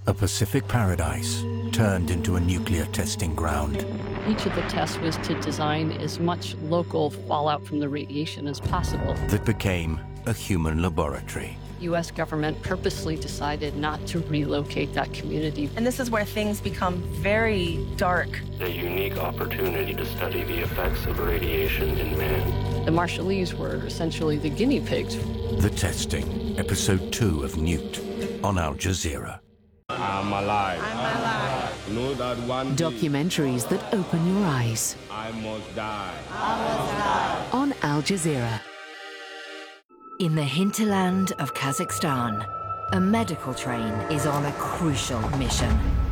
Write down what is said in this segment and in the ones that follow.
A Pacific paradise turned into a nuclear testing ground. Each of the tests was to design as much local fallout from the radiation as possible. That became a human laboratory. The U.S. government purposely decided not to relocate that community. And this is where things become very dark. A unique opportunity to study the effects of radiation in man. The Marshallese were essentially the guinea pigs. The Testing, Episode 2 of Newt, on Al Jazeera. I'm alive. I'm alive. Know that one day Documentaries that open your eyes. I must die. On Al Jazeera. In the hinterland of Kazakhstan, a medical train is on a crucial mission.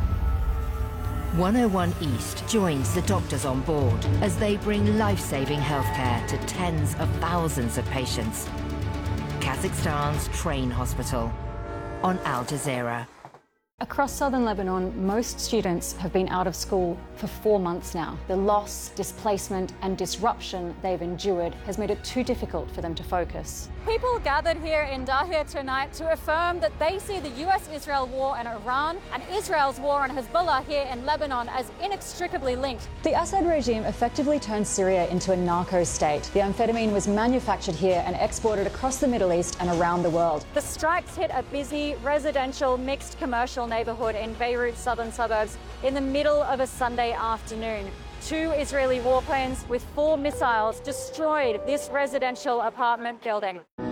101 East joins the doctors on board as they bring life-saving healthcare to tens of thousands of patients. Kazakhstan's train hospital on Al Jazeera. Across southern Lebanon, most students have been out of school for 4 months now. The loss, displacement and disruption they've endured has made it too difficult for them to focus. People gathered here in Dahir tonight to affirm that they see the US-Israel war in Iran and Israel's war on Hezbollah here in Lebanon as inextricably linked. The Assad regime effectively turned Syria into a narco state. The amphetamine was manufactured here and exported across the Middle East and around the world. The strikes hit a busy residential mixed commercial neighborhood in Beirut's southern suburbs in the middle of a Sunday afternoon. 2 Israeli warplanes with 4 missiles destroyed this residential apartment building.